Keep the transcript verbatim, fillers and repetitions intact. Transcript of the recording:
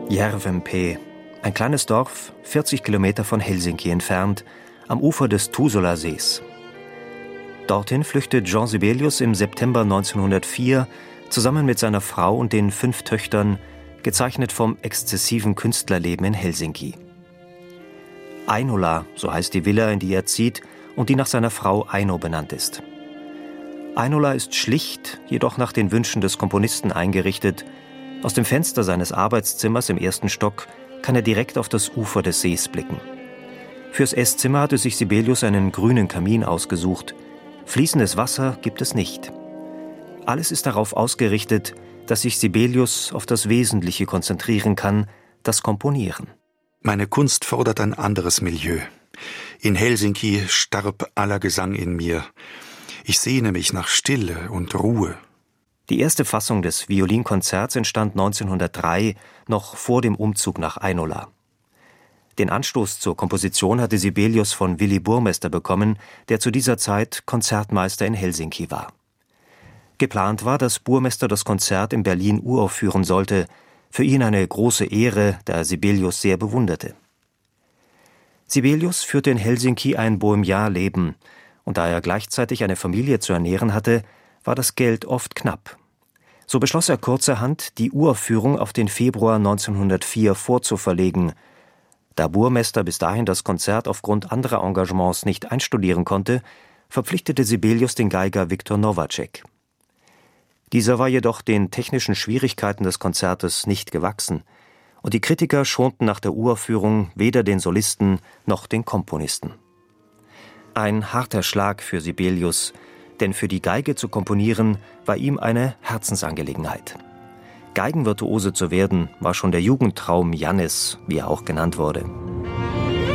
Järvenpää, ein kleines Dorf, vierzig Kilometer von Helsinki entfernt, am Ufer des Tuusula-Sees. Dorthin flüchtet Jean Sibelius im September neunzehnhundertvier zusammen mit seiner Frau und den fünf Töchtern, gezeichnet vom exzessiven Künstlerleben in Helsinki. Ainola, so heißt die Villa, in die er zieht und die nach seiner Frau Aino benannt ist. Ainola ist schlicht, jedoch nach den Wünschen des Komponisten eingerichtet. Aus dem Fenster seines Arbeitszimmers im ersten Stock kann er direkt auf das Ufer des Sees blicken. Fürs Esszimmer hatte sich Sibelius einen grünen Kamin ausgesucht. Fließendes Wasser gibt es nicht. Alles ist darauf ausgerichtet, dass sich Sibelius auf das Wesentliche konzentrieren kann, das Komponieren. Meine Kunst fordert ein anderes Milieu. In Helsinki starb aller Gesang in mir. Ich sehne mich nach Stille und Ruhe. Die erste Fassung des Violinkonzerts entstand neunzehnhundertdrei, noch vor dem Umzug nach Ainola. Den Anstoß zur Komposition hatte Sibelius von Willy Burmester bekommen, der zu dieser Zeit Konzertmeister in Helsinki war. Geplant war, dass Burmester das Konzert in Berlin uraufführen sollte, für ihn eine große Ehre, da er Sibelius sehr bewunderte. Sibelius führte in Helsinki ein Bohemian-Leben, und da er gleichzeitig eine Familie zu ernähren hatte, war das Geld oft knapp. So beschloss er kurzerhand, die Uraufführung auf den Februar neunzehnhundertvier vorzuverlegen. Da Burmester bis dahin das Konzert aufgrund anderer Engagements nicht einstudieren konnte, verpflichtete Sibelius den Geiger Viktor Novacek. Dieser war jedoch den technischen Schwierigkeiten des Konzertes nicht gewachsen, und die Kritiker schonten nach der Uraufführung weder den Solisten noch den Komponisten. Ein harter Schlag für Sibelius, denn für die Geige zu komponieren war ihm eine Herzensangelegenheit. Geigenvirtuose zu werden, war schon der Jugendtraum Jannis, wie er auch genannt wurde.